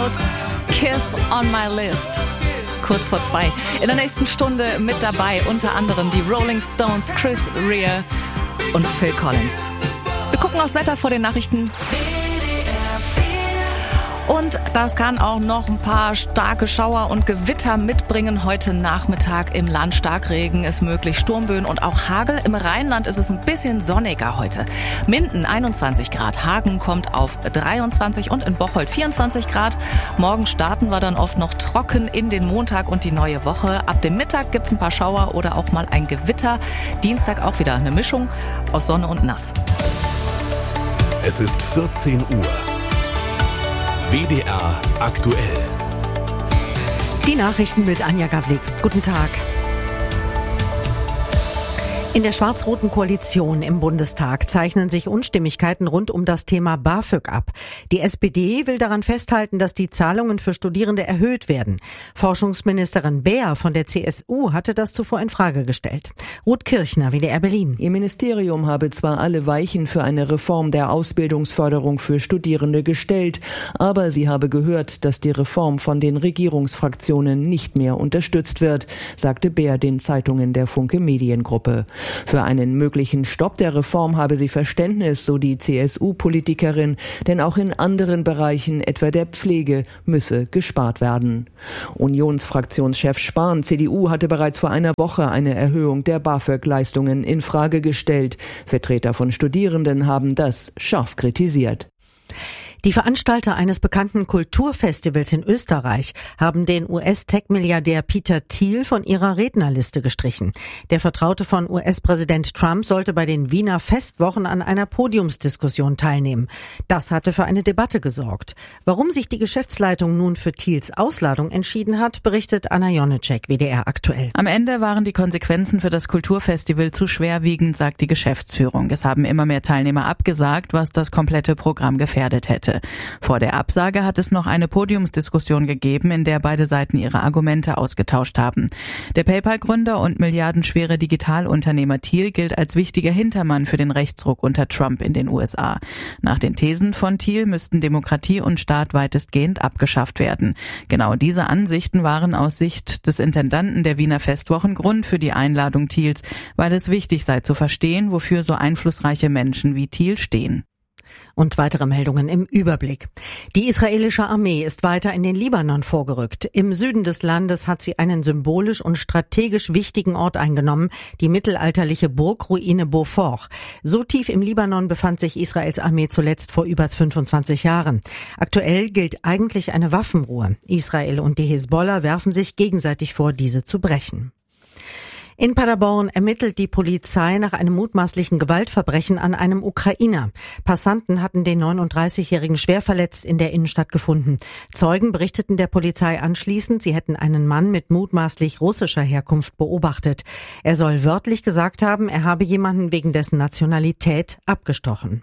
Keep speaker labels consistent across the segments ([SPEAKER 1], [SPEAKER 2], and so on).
[SPEAKER 1] Clouds, Kiss on My List. Kurz vor 2. In der nächsten Stunde mit dabei unter anderem die Rolling Stones, Chris Rea und Phil Collins. Wir gucken aufs Wetter vor den Nachrichten. Und das kann auch noch ein paar starke Schauer und Gewitter mitbringen. Heute Nachmittag im Land Starkregen ist möglich, Sturmböen und auch Hagel. Im Rheinland ist es ein bisschen sonniger heute. Minden 21 Grad, Hagen kommt auf 23 und in Bocholt 24 Grad. Morgen starten wir dann oft noch trocken in den Montag und die neue Woche. Ab dem Mittag gibt's ein paar Schauer oder auch mal ein Gewitter. Dienstag auch wieder eine Mischung aus Sonne und Nass.
[SPEAKER 2] Es ist 14 Uhr. WDR aktuell.
[SPEAKER 3] Die Nachrichten mit Anja Gavlik. Guten Tag. In der schwarz-roten Koalition im Bundestag zeichnen sich Unstimmigkeiten rund um das Thema BAföG ab. Die SPD will daran festhalten, dass die Zahlungen für Studierende erhöht werden. Forschungsministerin Beer von der CSU hatte das zuvor in Frage gestellt. Ruth Kirchner, WDR Berlin.
[SPEAKER 4] Ihr Ministerium habe zwar alle Weichen für eine Reform der Ausbildungsförderung für Studierende gestellt, aber sie habe gehört, dass die Reform von den Regierungsfraktionen nicht mehr unterstützt wird, sagte Beer den Zeitungen der Funke Mediengruppe. Für einen möglichen Stopp der Reform habe sie Verständnis, so die CSU-Politikerin, denn auch in anderen Bereichen, etwa der Pflege, müsse gespart werden. Unionsfraktionschef Spahn, CDU, hatte bereits vor einer Woche eine Erhöhung der BAföG-Leistungen in Frage gestellt. Vertreter von Studierenden haben das scharf kritisiert.
[SPEAKER 3] Die Veranstalter eines bekannten Kulturfestivals in Österreich haben den US-Tech-Milliardär Peter Thiel von ihrer Rednerliste gestrichen. Der Vertraute von US-Präsident Trump sollte bei den Wiener Festwochen an einer Podiumsdiskussion teilnehmen. Das hatte für eine Debatte gesorgt. Warum sich die Geschäftsleitung nun für Thiels Ausladung entschieden hat, berichtet Anna Jonecek, WDR aktuell.
[SPEAKER 5] Am Ende waren die Konsequenzen für das Kulturfestival zu schwerwiegend, sagt die Geschäftsführung. Es haben immer mehr Teilnehmer abgesagt, was das komplette Programm gefährdet hätte. Vor der Absage hat es noch eine Podiumsdiskussion gegeben, in der beide Seiten ihre Argumente ausgetauscht haben. Der PayPal-Gründer und milliardenschwere Digitalunternehmer Thiel gilt als wichtiger Hintermann für den Rechtsruck unter Trump in den USA. Nach den Thesen von Thiel müssten Demokratie und Staat weitestgehend abgeschafft werden. Genau diese Ansichten waren aus Sicht des Intendanten der Wiener Festwochen Grund für die Einladung Thiels, weil es wichtig sei zu verstehen, wofür so einflussreiche Menschen wie Thiel stehen.
[SPEAKER 3] Und weitere Meldungen im Überblick. Die israelische Armee ist weiter in den Libanon vorgerückt. Im Süden des Landes hat sie einen symbolisch und strategisch wichtigen Ort eingenommen, die mittelalterliche Burgruine Beaufort. So tief im Libanon befand sich Israels Armee zuletzt vor über 25 Jahren. Aktuell gilt eigentlich eine Waffenruhe. Israel und die Hisbollah werfen sich gegenseitig vor, diese zu brechen. In Paderborn ermittelt die Polizei nach einem mutmaßlichen Gewaltverbrechen an einem Ukrainer. Passanten hatten den 39-Jährigen schwer verletzt in der Innenstadt gefunden. Zeugen berichteten der Polizei anschließend, sie hätten einen Mann mit mutmaßlich russischer Herkunft beobachtet. Er soll wörtlich gesagt haben, er habe jemanden wegen dessen Nationalität abgestochen.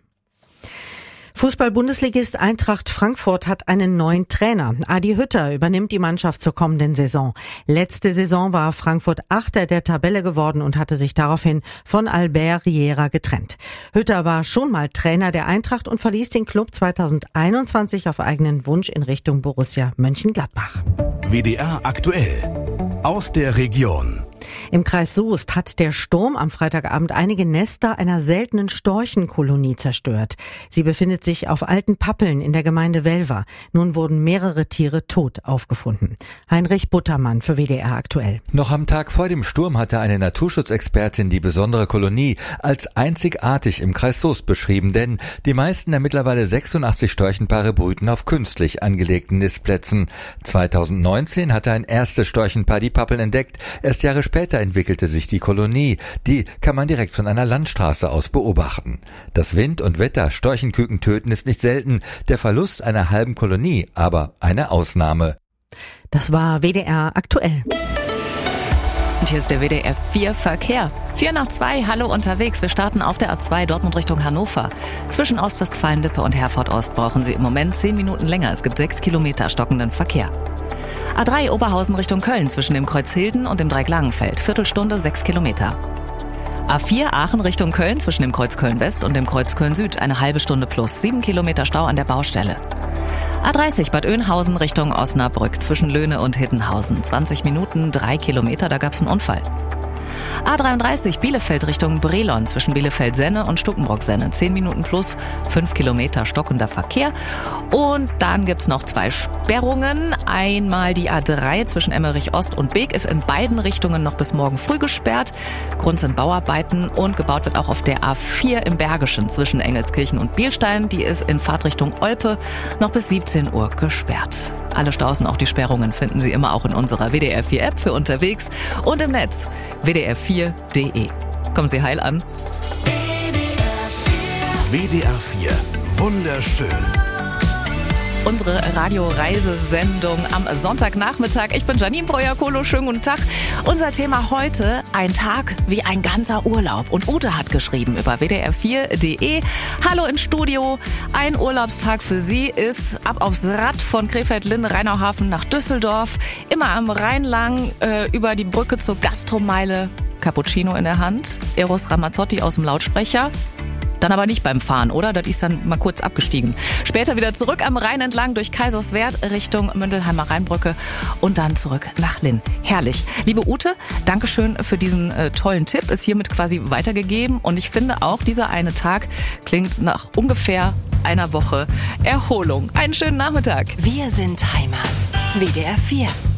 [SPEAKER 3] Fußball-Bundesligist Eintracht Frankfurt hat einen neuen Trainer. Adi Hütter übernimmt die Mannschaft zur kommenden Saison. Letzte Saison war Frankfurt Achter der Tabelle geworden und hatte sich daraufhin von Albert Riera getrennt. Hütter war schon mal Trainer der Eintracht und verließ den Club 2021 auf eigenen Wunsch in Richtung Borussia Mönchengladbach.
[SPEAKER 2] WDR aktuell. Aus der Region.
[SPEAKER 3] Im Kreis Soest hat der Sturm am Freitagabend einige Nester einer seltenen Storchenkolonie zerstört. Sie befindet sich auf alten Pappeln in der Gemeinde Welver. Nun wurden mehrere Tiere tot aufgefunden. Heinrich Buttermann für WDR aktuell.
[SPEAKER 6] Noch am Tag vor dem Sturm hatte eine Naturschutzexpertin die besondere Kolonie als einzigartig im Kreis Soest beschrieben, denn die meisten der mittlerweile 86 Storchenpaare brüten auf künstlich angelegten Nistplätzen. 2019 hatte ein erstes Storchenpaar die Pappeln entdeckt. Erst Jahre später entwickelte sich die Kolonie. Die kann man direkt von einer Landstraße aus beobachten. Dass Wind und Wetter Storchenküken töten, ist nicht selten. Der Verlust einer halben Kolonie aber eine Ausnahme.
[SPEAKER 3] Das war WDR aktuell.
[SPEAKER 1] Und hier ist der WDR 4 Verkehr. 4 nach 2, hallo unterwegs. Wir starten auf der A2 Dortmund Richtung Hannover. Zwischen Ostwestfalen-Lippe und Herford-Ost brauchen Sie im Moment 10 Minuten länger. Es gibt 6 Kilometer stockenden Verkehr. A3 Oberhausen Richtung Köln zwischen dem Kreuz Hilden und dem Dreieck Langenfeld. Viertelstunde 6 Kilometer. A4 Aachen Richtung Köln zwischen dem Kreuz Köln West und dem Kreuz Köln Süd. Eine halbe Stunde plus 7 Kilometer Stau an der Baustelle. A30 Bad Oeynhausen Richtung Osnabrück zwischen Löhne und Hittenhausen. 20 Minuten, 3 Kilometer, da gab's einen Unfall. A33 Bielefeld Richtung Brilon zwischen Bielefeld-Senne und Stuckenbrock-Senne. 10 Minuten plus 5 Kilometer stockender Verkehr. Und dann gibt's noch 2 Sperrungen. Einmal die A3 zwischen Emmerich Ost und Beek ist in beiden Richtungen noch bis morgen früh gesperrt. Grund sind Bauarbeiten und gebaut wird auch auf der A4 im Bergischen zwischen Engelskirchen und Bielstein. Die ist in Fahrtrichtung Olpe noch bis 17 Uhr gesperrt. Alle Staus und auch die Sperrungen finden Sie immer auch in unserer WDR 4 App für unterwegs und im Netz wdr4.de. Kommen Sie heil an.
[SPEAKER 2] WDR 4. Wunderschön.
[SPEAKER 1] Unsere Radioreisesendung am Sonntagnachmittag. Ich bin Janine Breuer-Kohlo. Schönen guten Tag. Unser Thema heute, ein Tag wie ein ganzer Urlaub. Und Ute hat geschrieben über wdr4.de. Hallo ins Studio. Ein Urlaubstag für Sie ist ab aufs Rad von Krefeld-Linde-Rheinauhafen nach Düsseldorf. Immer am Rhein lang, über die Brücke zur Gastromeile. Cappuccino in der Hand. Eros Ramazzotti aus dem Lautsprecher. Dann aber nicht beim Fahren, oder? Das ist dann mal kurz abgestiegen. Später wieder zurück am Rhein entlang durch Kaiserswerth Richtung Mündelheimer Rheinbrücke und dann zurück nach Linn. Herrlich. Liebe Ute, Dankeschön für diesen tollen Tipp. Ist hiermit quasi weitergegeben. Und ich finde auch, dieser eine Tag klingt nach ungefähr einer Woche Erholung. Einen schönen Nachmittag.
[SPEAKER 7] Wir sind Heimat. WDR 4.